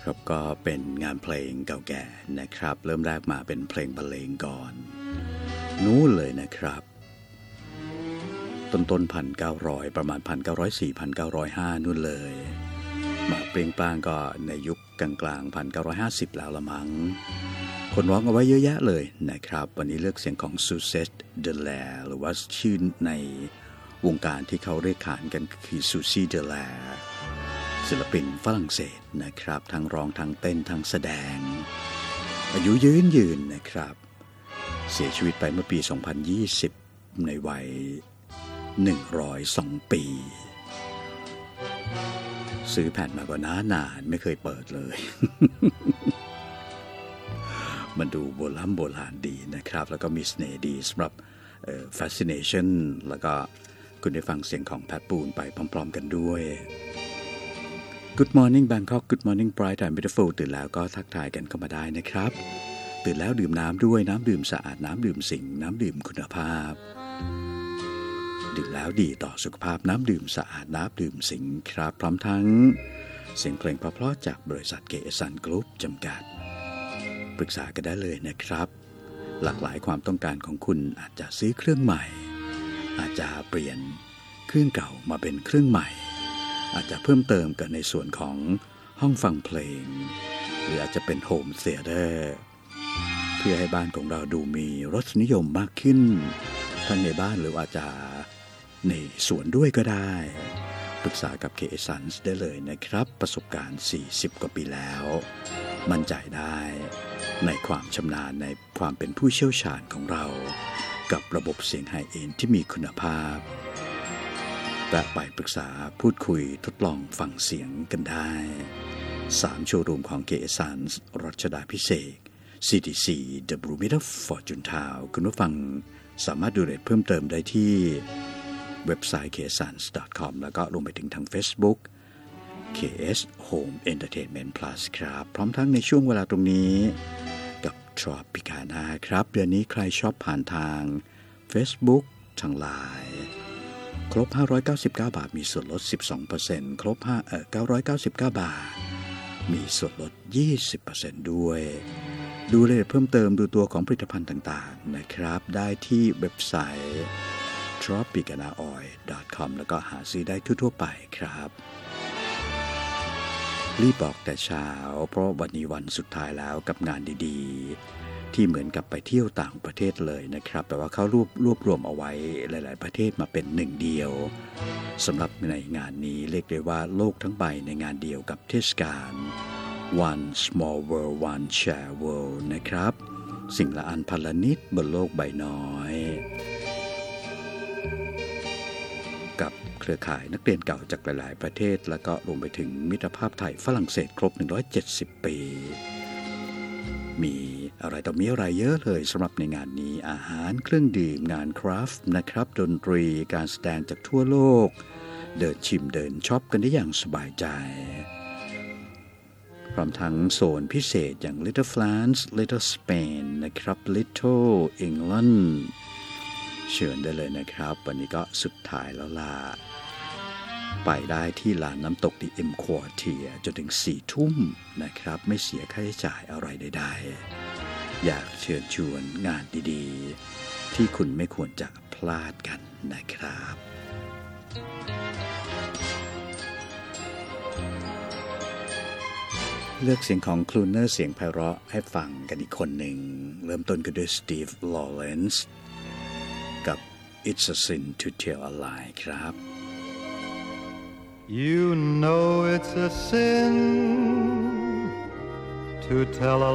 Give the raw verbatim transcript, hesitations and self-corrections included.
ครับก็เป็นงานเพลงเก่าแก่นะครับเริ่มแรกมาเป็นเพลงบรรเลงก่อนนู้นเลยนะครับต้นต้นพันเก้าร้อยประมาณพันเก้าร้อยสี่พันเก้าร้อยห้านู่นเลยมาเปลี่ยงปลางก็ในยุคกลางๆพันเก้าร้อยห้าสิบแล้วละมั้งคนร้องเอาไว้เยอะแยะเลยนะครับวันนี้เลือกเสียงของซูเซตเดแลหรือว่าชื่อในวงการที่เขาเรียกขานกันคือซูซี่เดแลศิลปินฝรั่งเศสนะครับทั้งร้องทั้งเต้นทั้งแสดงอายุยืนยืนนะครับเสียชีวิตไปเมื่อปีสองพันยี่สิบในวัยหนึ่งร้อยสองปีซื้อแผ่นมาก็นานานไม่เคยเปิดเลย มันดูโบราณโบราณดีนะครับแล้วก็มีเสน่ห์ดีสำหรับ fascination แล้วก็คุณได้ฟังเสียงของแพทปูนไปพร้อมๆกันด้วย Good morning Bangkok Good morning bright and beautiful ตื่นแล้วก็ทักทายกันเข้ามาได้นะครับตื่นแล้วดื่มน้ำด้วยน้ำดื่มสะอาดน้ำดื่มสิงน้ำดื่มคุณภาพดื่มแล้วดีต่อสุขภาพน้ำดื่มสะอาดน้ำดื่มสิงครับพร้อมทั้งเสียงเพลงเพราะๆจากบริษัทเกสันกรุ๊ปจำกัดปรึกษากันได้เลยนะครับหลากหลายความต้องการของคุณอาจจะซื้อเครื่องใหม่อาจจะเปลี่ยนเครื่องเก่ามาเป็นเครื่องใหม่อาจจะเพิ่มเติมกันในส่วนของห้องฟังเพลงหรืออาจจะเป็นโฮมเธียเตอร์เพื่อให้บ้านของเราดูมีรสนิยมมากขึ้นทั้งในบ้านหรืออาจจะในสวนด้วยก็ได้ปรึกษากับ เค เอ Sons ได้เลยนะครับประสบการณ์สี่สิบกว่าปีแล้วมั่นใจได้ในความชำนาญในความเป็นผู้เชี่ยวชาญของเรากับระบบเสียงไฮเอ็นด์ที่มีคุณภาพและไปปรึกษาพูดคุยทดลองฟังเสียงกันได้สามโชว์รูมของ เค เอ Sons รัชดาภิเษก ซี ดี ซี The Blue Meadow Fortune Town คุณผู้ฟังสามารถดูรายละเอียดเพิ่มเติมได้ที่เว็บไซต์ เค เอส ซันส์ ดอท คอม แล้วก็รวมไปถึงทาง Facebook เค เอส Home Entertainment Plus ครับพร้อมทั้งในช่วงเวลาตรงนี้กับ Tropicana ครับเดือนนี้ใครชอบผ่านทาง Facebook ทาง ไลน์ ครบห้าร้อยเก้าสิบเก้าบาทมีส่วนลด สิบสองเปอร์เซ็นต์ ครบ5เอ่อเก้าร้อยเก้าสิบเก้าบาทมีส่วนลด ยี่สิบเปอร์เซ็นต์ ด้วยดูรายละเอียดเพิ่มเติมดูตัวของผลิตภัณฑ์ต่างๆนะครับได้ที่เว็บไซต์ ทรอปิกานาออยล์ ดอท คอม แล้วก็หาซื้อได้ทั่วๆไปครับรีบบอกแต่เช้าเพราะวันนี้วันสุดท้ายแล้วกับงานดีๆที่เหมือนกับไปเที่ยวต่างประเทศเลยนะครับแต่ว่าเขารวบรวบรวมเอาไว้หลายๆประเทศมาเป็นหนึ่งเดียวสำหรับในงานนี้เรียกได้ว่าโลกทั้งใบในงานเดียวกับเทศกาล One Small World One Share World นะครับสิ่งละอันพันละนิดบนโลกใบน้อยกับเครือข่ายนักเรียนเก่าจากหลายๆประเทศแล้วก็รวมไปถึงมิตรภาพไทยฝรั่งเศสครบหนึ่งร้อยเจ็ดสิบปีมีอะไรต่อมีอะไรเยอะเลยสำหรับในงานนี้อาหารเครื่องดื่มงานคราฟต์นะครับดนตรีการแสดงจากทั่วโลกเดินชิมเดินช็อปกันได้อย่างสบายใจพร้อมทั้งโซนพิเศษอย่าง Little France Little Spain นะครับ Little England เชิญได้เลยนะครับวันนี้ก็สุดท้ายแล้วล่ะไปได้ที่ลานน้ำตกดีเอ็มควอเทียจนถึงสี่ทุ่มนะครับไม่เสียค่าใช้จ่ายอะไรใดๆอยากเชิญชวนงานดีๆที่คุณไม่ควรจะพลาดกันนะครับเลือกเสียงของคลูเนอร์เสียงไพเราะให้ฟังกันอีกคนหนึ่งเริ่มต้นกันด้วยสตีฟลอเรนซ์กับ It's a Sin to Tell a Lie ครับ You know it's a sin to tell a